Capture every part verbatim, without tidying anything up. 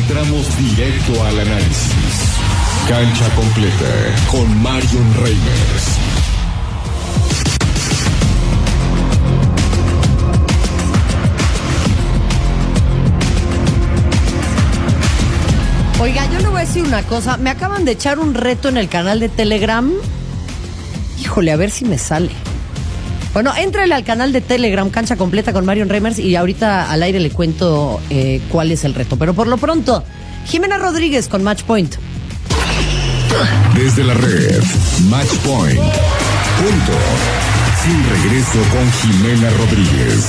Entramos directo al análisis. Cancha completa con Marion Reimers. Oiga, yo le voy a decir una cosa. Me acaban de echar un reto en el canal de Telegram. Híjole, a ver si me sale. Bueno, éntrale al canal de Telegram, Cancha Completa con Marion Reimers, y ahorita al aire le cuento eh, cuál es el reto. Pero por lo pronto, Jimena Rodríguez con Match Point. Desde la red, Match Point. Punto. Sin regreso con Jimena Rodríguez.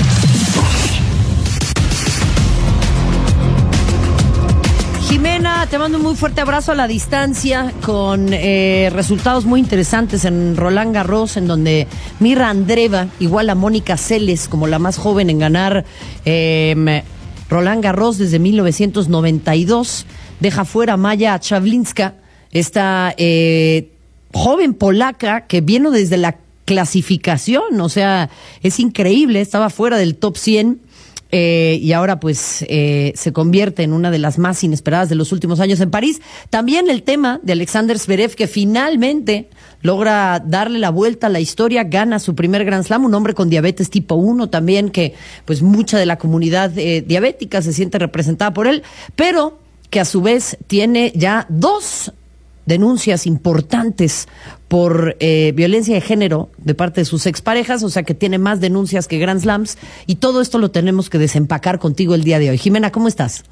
Jimena, te mando un muy fuerte abrazo a la distancia con eh, resultados muy interesantes en Roland Garros, en donde Mirra Andreeva, igual a Mónica Seles, como la más joven en ganar eh, Roland Garros desde mil novecientos noventa y dos, deja fuera a Maja Czawlinska, esta eh, joven polaca que vino desde la clasificación, o sea, es increíble, estaba fuera del top cien. Eh, y ahora pues eh, se convierte en una de las más inesperadas de los últimos años en París. También el tema de Alexander Zverev, que finalmente logra darle la vuelta a la historia, gana su primer Grand Slam, un hombre con diabetes tipo uno también, que pues mucha de la comunidad eh, diabética se siente representada por él, pero que a su vez tiene ya dos denuncias importantes por eh, violencia de género de parte de sus exparejas, o sea que tiene más denuncias que Grand Slams, y todo esto lo tenemos que desempacar contigo el día de hoy. Jimena, ¿cómo estás?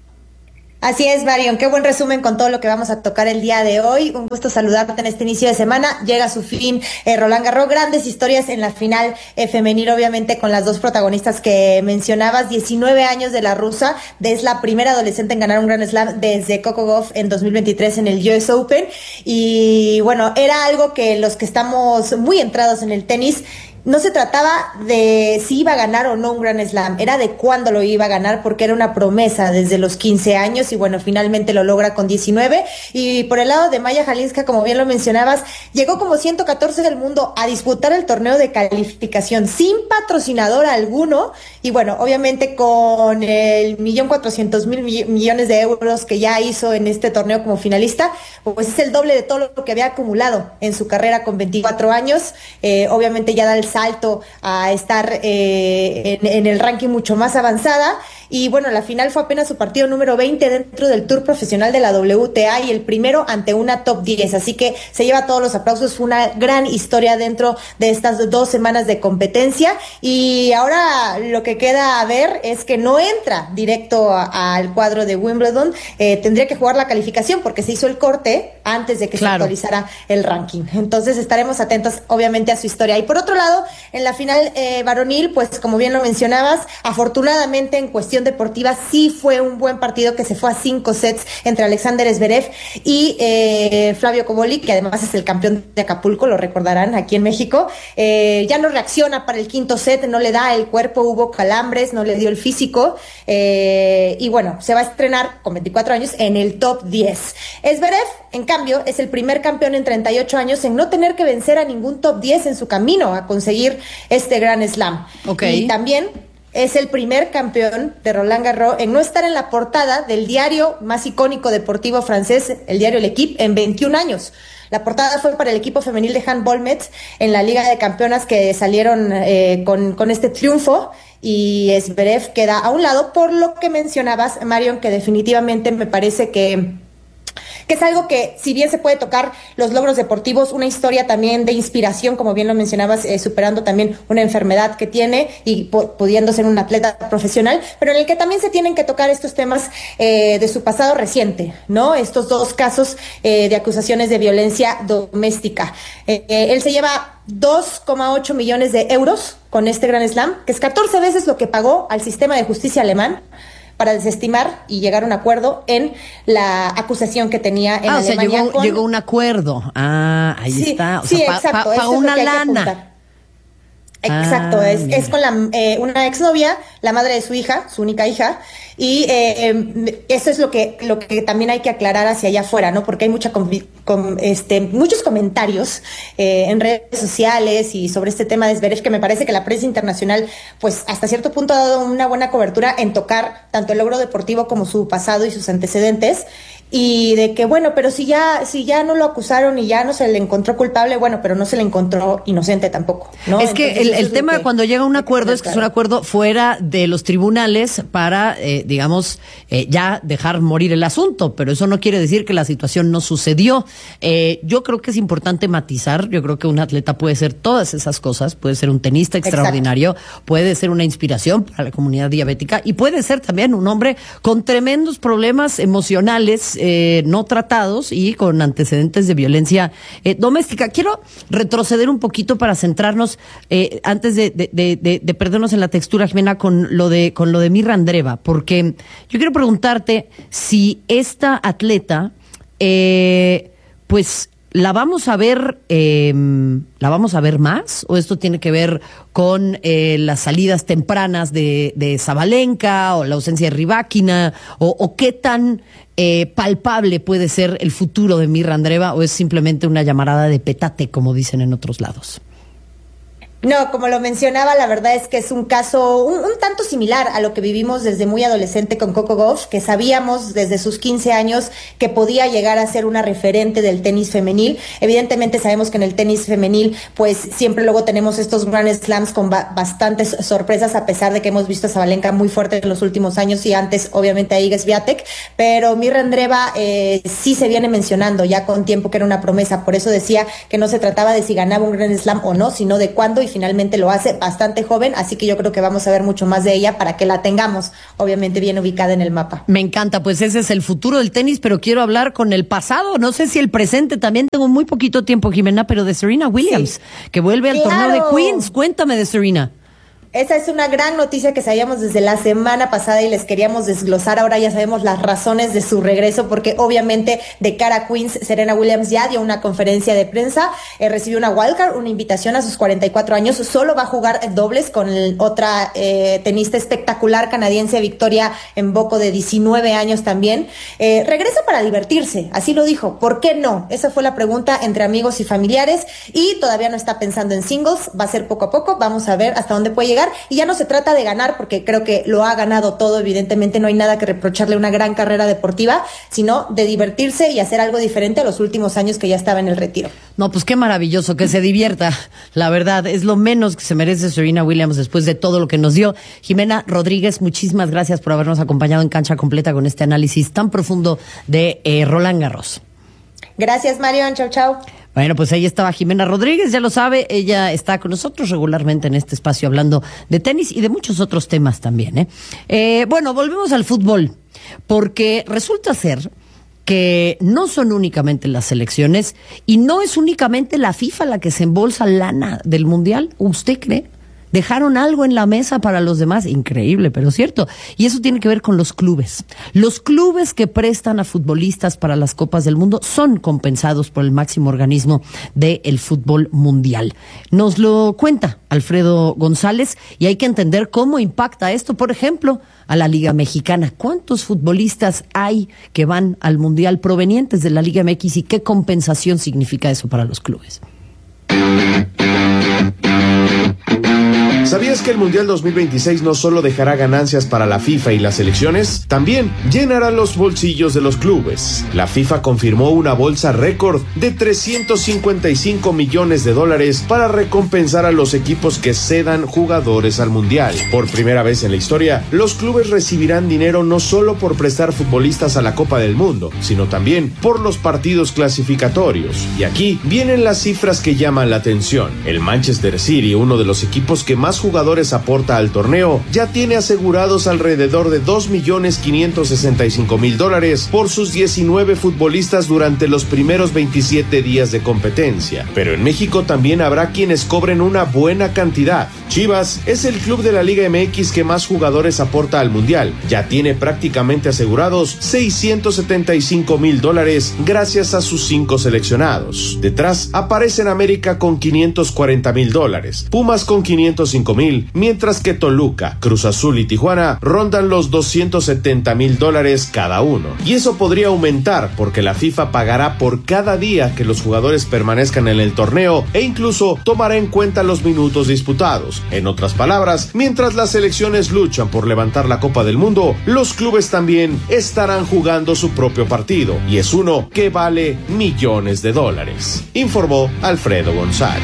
Así es, Marion, qué buen resumen con todo lo que vamos a tocar el día de hoy. Un gusto saludarte en este inicio de semana. Llega a su fin eh, Roland Garros, grandes historias en la final eh, femenil, obviamente con las dos protagonistas que mencionabas. diecinueve años de la rusa, es la primera adolescente en ganar un Grand Slam desde Coco Gauff en dos mil veintitrés en el U S Open. Y bueno, era algo que los que estamos muy entrados en el tenis, no se trataba de si iba a ganar o no un Grand Slam, era de cuándo lo iba a ganar, porque era una promesa desde los quince años, y bueno, finalmente lo logra con diecinueve. Y por el lado de Maja Czawlinska, como bien lo mencionabas, llegó como ciento catorce del mundo a disputar el torneo de calificación sin patrocinador alguno, y bueno, obviamente con el millón cuatrocientos mil millones de euros que ya hizo en este torneo como finalista, pues es el doble de todo lo que había acumulado en su carrera con veinticuatro años. Eh, obviamente ya da el salto a estar eh, en, en el ranking mucho más avanzada. Y bueno, la final fue apenas su partido número veinte dentro del Tour Profesional de la W T A, y el primero ante una top diez, así que se lleva todos los aplausos. Fue una gran historia dentro de estas dos semanas de competencia, y ahora lo que queda a ver es que no entra directo a, al cuadro de Wimbledon. Eh, tendría que jugar la calificación porque se hizo el corte antes de que claro. se actualizara el ranking. Entonces estaremos atentos obviamente a su historia. Y por otro lado, en la final eh, varonil, pues como bien lo mencionabas, afortunadamente en cuestión deportiva sí fue un buen partido que se fue a cinco sets entre Alexander Zverev y eh, Flavio Cobolli, que además es el campeón de Acapulco, lo recordarán, aquí en México. Eh, ya no reacciona para el quinto set, no le da el cuerpo, hubo calambres, no le dio el físico, eh, y bueno, se va a estrenar con veinticuatro años en el top diez. Zverev, en cambio, es el primer campeón en treinta y ocho años en no tener que vencer a ningún top diez en su camino a conseguir este Grand Slam. Okay. Y también es el primer campeón de Roland Garros en no estar en la portada del diario más icónico deportivo francés, el diario L'Équipe, en veintiún años. La portada fue para el equipo femenil de handball Metz en la Liga de Campeonas, que salieron eh, con, con este triunfo, y Zverev queda a un lado, por lo que mencionabas, Marion, que definitivamente me parece que que es algo que, si bien se puede tocar los logros deportivos, una historia también de inspiración, como bien lo mencionabas, eh, superando también una enfermedad que tiene y po- pudiendo ser un atleta profesional, pero en el que también se tienen que tocar estos temas eh, de su pasado reciente, ¿no? Estos dos casos eh, de acusaciones de violencia doméstica. Eh, eh, él se lleva dos coma ocho millones de euros con este Grand Slam, que es catorce veces lo que pagó al sistema de justicia alemán para desestimar y llegar a un acuerdo en la acusación que tenía en ah, Alemania. O sea, llegó, con... llegó un acuerdo. Ah, ahí sí, está. O sí, sea, exacto. pa, pa, pa una es lana. Exacto, Ah, es, es con la, eh, una exnovia, la madre de su hija, su única hija, y eh, eh, eso es lo que lo que también hay que aclarar hacia allá afuera, ¿no? Porque hay mucha com, com, este, muchos comentarios eh, en redes sociales y sobre este tema de Zverev, que me parece que la prensa internacional, pues hasta cierto punto ha dado una buena cobertura en tocar tanto el logro deportivo como su pasado y sus antecedentes. Y de que, bueno, pero si ya si ya no lo acusaron y ya no se le encontró culpable, bueno, pero no se le encontró inocente tampoco, ¿no? Es que Entonces, el, el es tema que, cuando llega a un acuerdo es que es un acuerdo fuera de los tribunales para, eh, digamos, eh, ya dejar morir el asunto, pero eso no quiere decir que la situación no sucedió. Eh, yo creo que es importante matizar, yo creo que un atleta puede ser todas esas cosas, puede ser un tenista extraordinario, exacto, puede ser una inspiración para la comunidad diabética y puede ser también un hombre con tremendos problemas emocionales, Eh, no tratados y con antecedentes de violencia eh, doméstica. Quiero retroceder un poquito para centrarnos, eh, antes de, de, de, de perdernos en la textura, Jimena, con lo de, con lo de Mirra Andreeva, porque yo quiero preguntarte si esta atleta, eh, pues, ¿la vamos a ver, eh, la vamos a ver más? ¿O esto tiene que ver con eh, las salidas tempranas de, de Sabalenka o la ausencia de Rybakina? ¿O, o qué tan eh, palpable puede ser el futuro de Mirra Andreeva? ¿O es simplemente una llamarada de petate, como dicen en otros lados? No, como lo mencionaba, la verdad es que es un caso un, un tanto similar a lo que vivimos desde muy adolescente con Coco Gauff, que sabíamos desde sus quince años que podía llegar a ser una referente del tenis femenil. Evidentemente sabemos que en el tenis femenil pues siempre luego tenemos estos Grand Slams con ba- bastantes sorpresas, a pesar de que hemos visto a Sabalenka muy fuerte en los últimos años y antes obviamente a Iga Swiatek, pero Mirra Andreeva eh, sí se viene mencionando ya con tiempo que era una promesa, por eso decía que no se trataba de si ganaba un Grand Slam o no, sino de cuándo, y finalmente lo hace bastante joven, así que yo creo que vamos a ver mucho más de ella para que la tengamos obviamente bien ubicada en el mapa. Me encanta, pues ese es el futuro del tenis, pero quiero hablar con el pasado, no sé si el presente también. Tengo muy poquito tiempo, Jimena, pero de Serena Williams, sí, que vuelve al ¡claro! torneo de Queens. Cuéntame de Serena. Esa es una gran noticia que sabíamos desde la semana pasada y les queríamos desglosar. Ahora ya sabemos las razones de su regreso, porque obviamente de cara a Queens, Serena Williams ya dio una conferencia de prensa, eh, recibió una wildcard, una invitación a sus cuarenta y cuatro años, solo va a jugar dobles con el, otra eh, tenista espectacular canadiense, Victoria Mboko, de diecinueve años también. Eh, regresa para divertirse, así lo dijo. ¿Por qué no? Esa fue la pregunta entre amigos y familiares, y todavía no está pensando en singles, va a ser poco a poco, vamos a ver hasta dónde puede llegar. Y ya no se trata de ganar, porque creo que lo ha ganado todo, evidentemente no hay nada que reprocharle, una gran carrera deportiva, sino de divertirse y hacer algo diferente a los últimos años que ya estaba en el retiro. No, pues qué maravilloso, que se divierta, la verdad, es lo menos que se merece Serena Williams después de todo lo que nos dio. Jimena Rodríguez, muchísimas gracias por habernos acompañado en Cancha Completa con este análisis tan profundo de eh, Roland Garros. Gracias, Marion, chau, chau. Bueno, pues ahí estaba Jimena Rodríguez, ya lo sabe, ella está con nosotros regularmente en este espacio hablando de tenis y de muchos otros temas también, ¿eh? Eh, bueno, volvemos al fútbol, porque resulta ser que no son únicamente las selecciones y no es únicamente la FIFA la que se embolsa lana del Mundial. ¿Usted cree? Dejaron algo en la mesa para los demás, increíble, pero cierto. Y eso tiene que ver con los clubes. Los clubes que prestan a futbolistas para las Copas del Mundo son compensados por el máximo organismo del fútbol mundial. Nos lo cuenta Alfredo González y hay que entender cómo impacta esto, por ejemplo, a la Liga Mexicana. ¿Cuántos futbolistas hay que van al Mundial provenientes de la Liga M X y qué compensación significa eso para los clubes? ¿Sabías que el Mundial dos mil veintiséis no solo dejará ganancias para la FIFA y las selecciones? También llenará los bolsillos de los clubes. La FIFA confirmó una bolsa récord de trescientos cincuenta y cinco millones de dólares para recompensar a los equipos que cedan jugadores al Mundial. Por primera vez en la historia, los clubes recibirán dinero no solo por prestar futbolistas a la Copa del Mundo, sino también por los partidos clasificatorios. Y aquí vienen las cifras que llaman la atención. El Manchester City, uno de los equipos que más jugadores aporta al torneo, ya tiene asegurados alrededor de dos millones quinientos sesenta y cinco mil dólares por sus diecinueve futbolistas durante los primeros veintisiete días de competencia. Pero en México también habrá quienes cobren una buena cantidad. Chivas es el club de la Liga M X que más jugadores aporta al Mundial. Ya tiene prácticamente asegurados seiscientos setenta y cinco mil dólares gracias a sus cinco seleccionados. Detrás aparecen América con quinientos cuarenta mil dólares, Pumas con quinientos cinco mil, mientras que Toluca, Cruz Azul y Tijuana rondan los doscientos setenta mil dólares cada uno. Y eso podría aumentar porque la FIFA pagará por cada día que los jugadores permanezcan en el torneo e incluso tomará en cuenta los minutos disputados. En otras palabras, mientras las selecciones luchan por levantar la Copa del Mundo, los clubes también estarán jugando su propio partido, y es uno que vale millones de dólares, informó Alfredo González.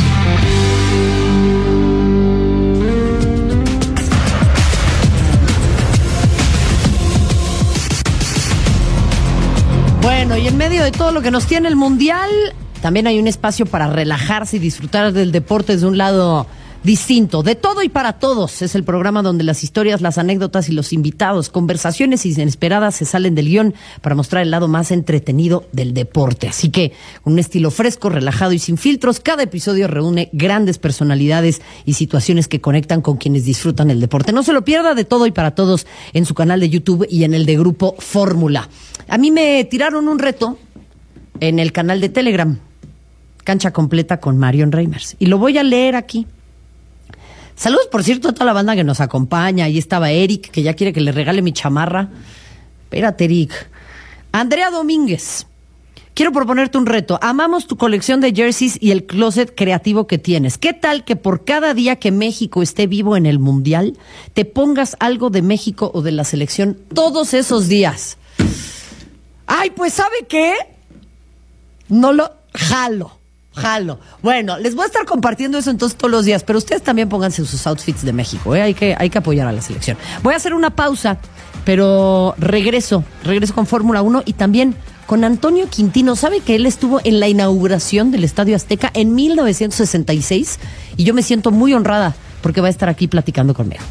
Bueno, y en medio de todo lo que nos tiene el Mundial, también hay un espacio para relajarse y disfrutar del deporte desde un lado distinto. De todo y para todos es el programa donde las historias, las anécdotas y los invitados, conversaciones inesperadas se salen del guión para mostrar el lado más entretenido del deporte. Así que, con un estilo fresco, relajado y sin filtros, cada episodio reúne grandes personalidades y situaciones que conectan con quienes disfrutan el deporte. No se lo pierda, De todo y para todos, en su canal de YouTube y en el de Grupo Fórmula. A mí me tiraron un reto en el canal de Telegram, Cancha Completa con Marion Reimers, y lo voy a leer aquí. Saludos, por cierto, a toda la banda que nos acompaña. Ahí estaba Eric, que ya quiere que le regale mi chamarra. Espérate, Eric. Andrea Domínguez, quiero proponerte un reto. Amamos tu colección de jerseys y el closet creativo que tienes. ¿Qué tal que por cada día que México esté vivo en el Mundial, te pongas algo de México o de la selección todos esos días? Ay, pues, ¿sabe qué? No lo jalo. Jalo. Bueno, les voy a estar compartiendo eso entonces todos los días, pero ustedes también pónganse sus outfits de México, ¿eh? Hay que, hay que apoyar a la selección. Voy a hacer una pausa, pero regreso, regreso con Fórmula uno y también con Antonio Quintino. ¿Sabe que él estuvo en la inauguración del Estadio Azteca en mil novecientos sesenta y seis? Y yo me siento muy honrada porque va a estar aquí platicando conmigo.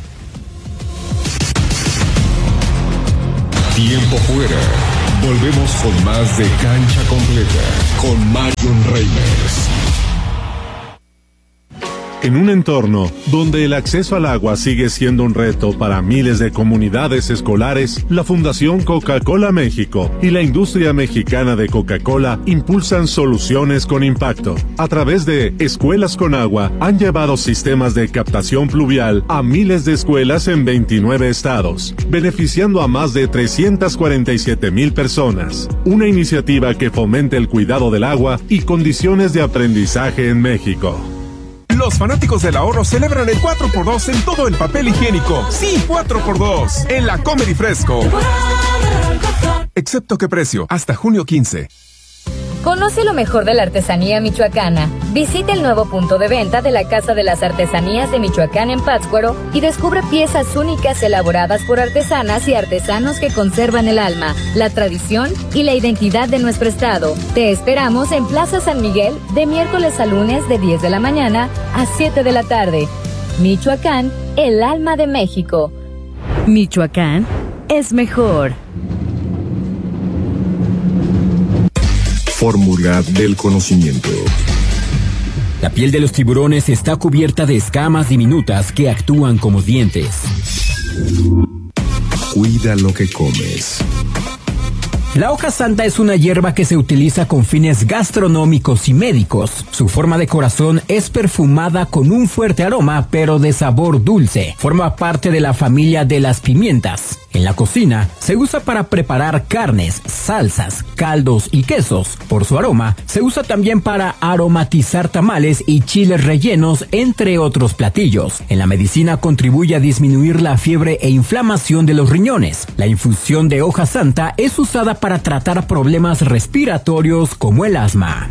Tiempo fuera. Volvemos con más de Cancha Completa con Marion Reimers. En un entorno donde el acceso al agua sigue siendo un reto para miles de comunidades escolares, la Fundación Coca-Cola México y la industria mexicana de Coca-Cola impulsan soluciones con impacto. A través de Escuelas con Agua, han llevado sistemas de captación pluvial a miles de escuelas en veintinueve estados, beneficiando a más de trescientas cuarenta y siete mil personas. Una iniciativa que fomenta el cuidado del agua y condiciones de aprendizaje en México. Los fanáticos del ahorro celebran el cuatro por dos en todo el papel higiénico. Sí, cuatro por dos en la Comer y Fresco. Excepto qué precio, hasta junio quince. Conoce lo mejor de la artesanía michoacana. Visita el nuevo punto de venta de la Casa de las Artesanías de Michoacán en Pátzcuaro y descubre piezas únicas elaboradas por artesanas y artesanos que conservan el alma, la tradición y la identidad de nuestro estado. Te esperamos en Plaza San Miguel de miércoles a lunes de diez de la mañana a siete de la tarde. Michoacán, el alma de México. Michoacán es mejor. Fórmula del conocimiento. La piel de los tiburones está cubierta de escamas diminutas que actúan como dientes. Cuida lo que comes. La hoja santa es una hierba que se utiliza con fines gastronómicos y médicos. Su forma de corazón es perfumada con un fuerte aroma, pero de sabor dulce. Forma parte de la familia de las pimientas. En la cocina se usa para preparar carnes, salsas, caldos y quesos. Por su aroma, se usa también para aromatizar tamales y chiles rellenos, entre otros platillos. En la medicina contribuye a disminuir la fiebre e inflamación de los riñones. La infusión de hoja santa es usada para tratar problemas respiratorios como el asma.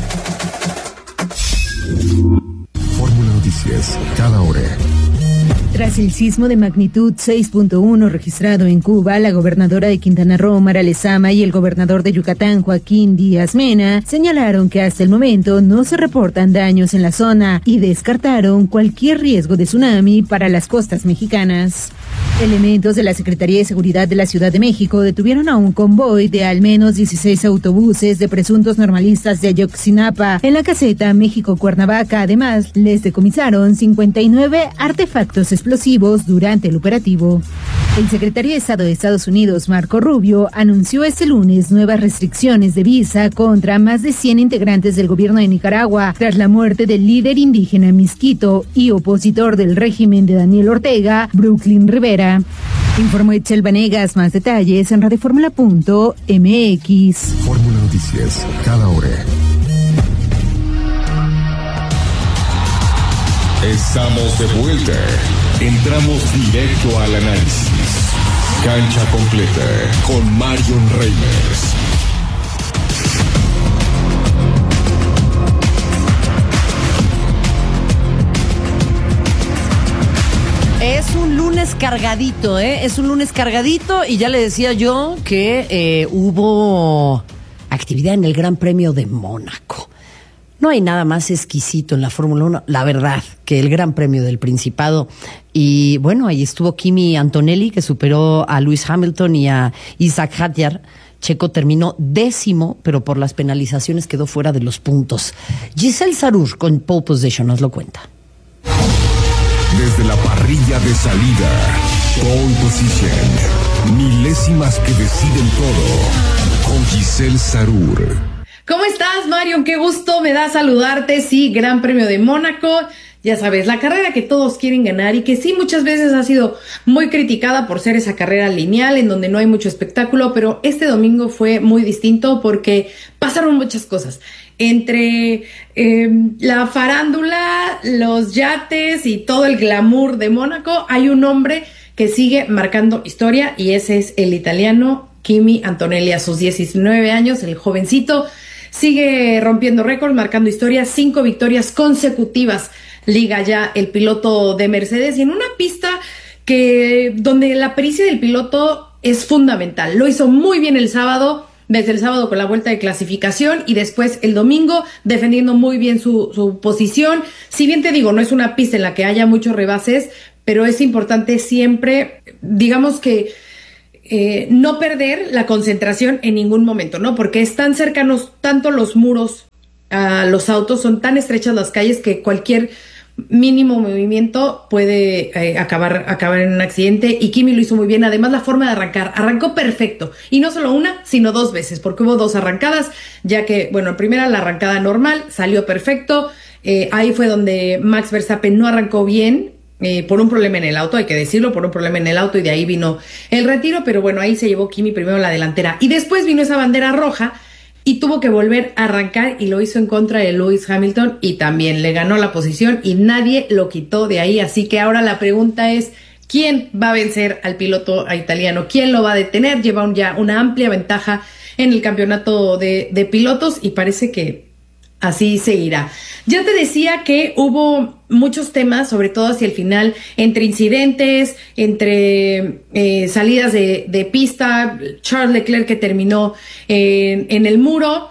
Fórmula Noticias, cada hora. Tras el sismo de magnitud seis punto uno registrado en Cuba, la gobernadora de Quintana Roo, Mara Lezama, y el gobernador de Yucatán, Joaquín Díaz Mena, señalaron que hasta el momento no se reportan daños en la zona y descartaron cualquier riesgo de tsunami para las costas mexicanas. Elementos de la Secretaría de Seguridad de la Ciudad de México detuvieron a un convoy de al menos dieciséis autobuses de presuntos normalistas de Ayotzinapa en la caseta México-Cuernavaca. Además, les decomisaron cincuenta y nueve artefactos explosivos durante el operativo. El secretario de Estado de Estados Unidos, Marco Rubio, anunció este lunes nuevas restricciones de visa contra más de cien integrantes del gobierno de Nicaragua tras la muerte del líder indígena Misquito y opositor del régimen de Daniel Ortega, Brooklyn Rivera. Informó Etchel Vanegas. Más detalles en radioformula punto m x. Fórmula Noticias, cada hora. Estamos de vuelta. Entramos directo al análisis. Cancha completa con Marion Reimers. Es un lunes cargadito, ¿eh? Es un lunes cargadito y ya le decía yo que eh, hubo actividad en el Gran Premio de Mónaco. No hay nada más exquisito en la Fórmula uno, la verdad, que el Gran Premio del Principado. Y bueno, ahí estuvo Kimi Antonelli, que superó a Lewis Hamilton y a Isaac Hadjar. Checo terminó décimo, pero por las penalizaciones quedó fuera de los puntos. Giselle Sarur con pole position nos lo cuenta. Desde la parrilla de salida, pole position, milésimas que deciden todo, con Giselle Sarur. ¿Cómo estás, Marion? Qué gusto me da saludarte. Sí, Gran Premio de Mónaco. Ya sabes, la carrera que todos quieren ganar y que sí muchas veces ha sido muy criticada por ser esa carrera lineal en donde no hay mucho espectáculo, pero este domingo fue muy distinto porque pasaron muchas cosas. Entre eh, la farándula, los yates y todo el glamour de Mónaco, hay un hombre que sigue marcando historia y ese es el italiano Kimi Antonelli. A sus diecinueve años, el jovencito sigue rompiendo récords, marcando historia, cinco victorias consecutivas liga ya el piloto de Mercedes y en una pista que donde la pericia del piloto es fundamental. Lo hizo muy bien el sábado, desde el sábado con la vuelta de clasificación y después el domingo defendiendo muy bien su, su posición. Si bien te digo, no es una pista en la que haya muchos rebases, pero es importante siempre, digamos que Eh, no perder la concentración en ningún momento, ¿no? Porque están cercanos tanto los muros a los autos, son tan estrechas las calles que cualquier mínimo movimiento puede eh, acabar, acabar en un accidente y Kimi lo hizo muy bien. Además, la forma de arrancar, arrancó perfecto y no solo una, sino dos veces, porque hubo dos arrancadas, ya que, bueno, en primera la arrancada normal, salió perfecto, eh, ahí fue donde Max Verstappen no arrancó bien, Eh, por un problema en el auto, hay que decirlo, por un problema en el auto y de ahí vino el retiro, pero bueno, ahí se llevó Kimi primero la delantera y después vino esa bandera roja y tuvo que volver a arrancar y lo hizo en contra de Lewis Hamilton y también le ganó la posición y nadie lo quitó de ahí, así que ahora la pregunta es ¿quién va a vencer al piloto italiano? ¿Quién lo va a detener? Lleva un, ya una amplia ventaja en el campeonato de, de pilotos y parece que así seguirá. Ya te decía que hubo muchos temas, sobre todo hacia el final, entre incidentes, entre eh, salidas de, de pista, Charles Leclerc que terminó eh, en el muro,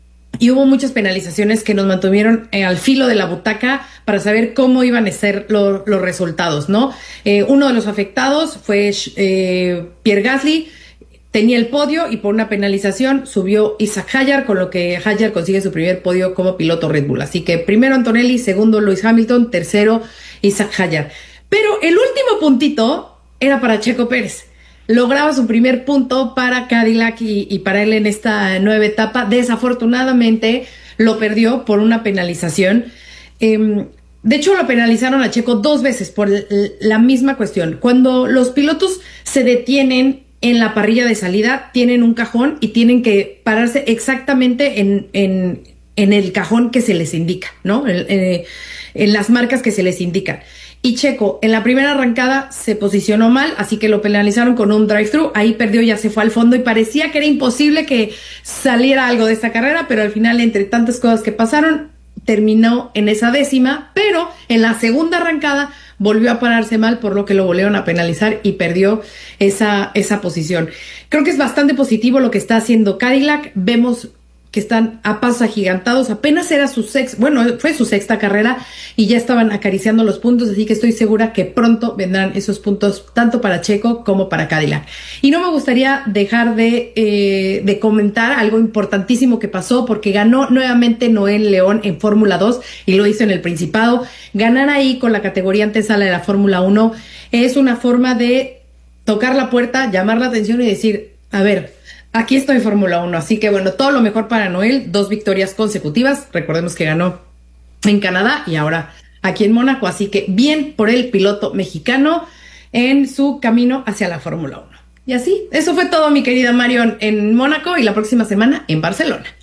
y hubo muchas penalizaciones que nos mantuvieron eh, al filo de la butaca para saber cómo iban a ser lo, los resultados, ¿no? Eh, uno de los afectados fue eh, Pierre Gasly. Tenía el podio y por una penalización subió Isaac Hadjar, con lo que Hadjar consigue su primer podio como piloto Red Bull. Así que primero Antonelli, segundo Lewis Hamilton, tercero Isaac Hadjar. Pero el último puntito era para Checo Pérez. Lograba su primer punto para Cadillac y, y para él en esta nueva etapa. Desafortunadamente lo perdió por una penalización. Eh, de hecho lo penalizaron a Checo dos veces por la misma cuestión. Cuando los pilotos se detienen en la parrilla de salida, tienen un cajón y tienen que pararse exactamente en, en, en el cajón que se les indica, ¿no? En, en, en las marcas que se les indican. Y Checo, en la primera arrancada se posicionó mal, así que lo penalizaron con un drive-thru, ahí perdió, ya se fue al fondo y parecía que era imposible que saliera algo de esta carrera, pero al final, entre tantas cosas que pasaron, terminó en esa décima, pero en la segunda arrancada volvió a pararse mal, por lo que lo volvieron a penalizar y perdió esa, esa posición. Creo que es bastante positivo lo que está haciendo Cadillac. Vemos que están a pasos agigantados, apenas era su sexta, bueno, fue su sexta carrera y ya estaban acariciando los puntos, así que estoy segura que pronto vendrán esos puntos tanto para Checo como para Cadillac. Y no me gustaría dejar de, eh, de comentar algo importantísimo que pasó, porque ganó nuevamente Noel León en Fórmula dos y lo hizo en el Principado. Ganar ahí con la categoría antesala de la Fórmula uno es una forma de tocar la puerta, llamar la atención y decir, a ver, aquí estoy en Fórmula uno, así que bueno, todo lo mejor para Noel, dos victorias consecutivas, recordemos que ganó en Canadá y ahora aquí en Mónaco, así que bien por el piloto mexicano en su camino hacia la Fórmula uno. Y así, eso fue todo, mi querida Marion, en Mónaco y la próxima semana en Barcelona.